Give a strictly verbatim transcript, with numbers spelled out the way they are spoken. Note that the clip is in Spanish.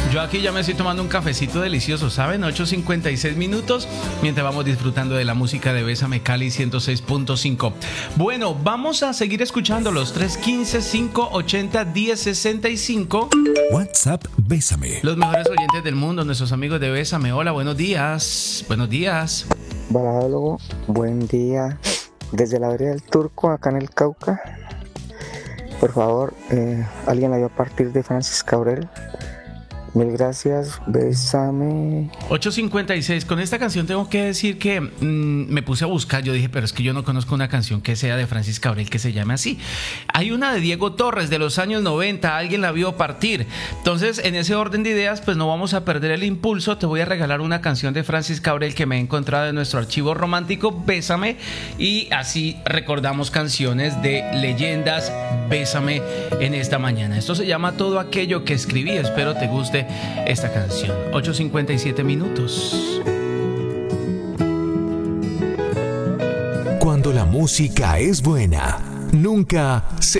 Yo aquí ya me estoy tomando un cafecito delicioso, ¿saben? ocho cincuenta y seis minutos, mientras vamos disfrutando de la música de Bésame Cali ciento seis punto cinco. Bueno, vamos a seguir escuchando los tres uno cinco, cinco ocho cero, uno cero seis cinco. WhatsApp Bésame. Los mejores oyentes del mundo, nuestros amigos de Bésame. Hola, buenos días. Buenos días. Baladólogo, buen día. Desde la vereda del Turco, acá en el Cauca. Por favor, eh, alguien la vio a partir de Francis Cabrel. Mil gracias, bésame. ocho cincuenta y seis. Con esta canción tengo que decir que mmm, me puse a buscar. Yo dije, pero es que yo no conozco una canción que sea de Francis Cabrel que se llame así. Hay una de Diego Torres de los años noventa. Alguien la vio partir. Entonces, en ese orden de ideas, pues no vamos a perder el impulso. Te voy a regalar una canción de Francis Cabrel que me he encontrado en nuestro archivo romántico, Bésame. Y así recordamos canciones de leyendas. Bésame en esta mañana. Esto se llama Todo aquello que escribí. Espero te guste esta canción. ocho cincuenta y siete minutos. Cuando la música es buena, nunca se